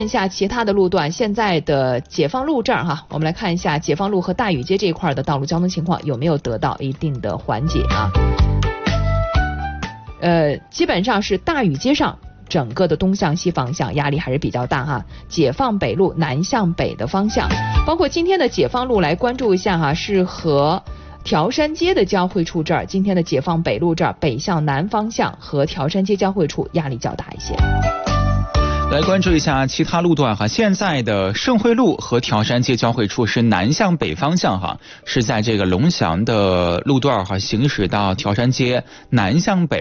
看一下其他的路段，现在的解放路这儿哈，我们来看一下解放路和大禹街这一块的道路交通情况有没有得到一定的缓解啊？基本上是大禹街上整个的东向西方向压力还是比较大哈。解放北路南向北的方向，包括今天的解放路来关注一下哈，是和条山街的交汇处这儿，今天的解放北路这儿北向南方向和条山街交汇处压力较大一些。 来关注一下其他路段哈，现在的盛惠路和条山街交汇处是南向北方向哈，是在这个龙翔的路段哈，行驶到条山街南向北。